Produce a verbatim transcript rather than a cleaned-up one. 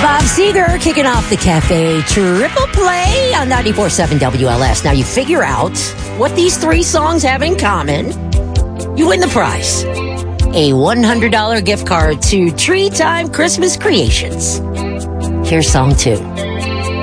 Bob Seger kicking off the Cafe Triple Play on ninety-four point seven W L S. Now you figure out what these three songs have in common. You win the prize. A one hundred dollars gift card to Tree Time Christmas Creations. Here's song two.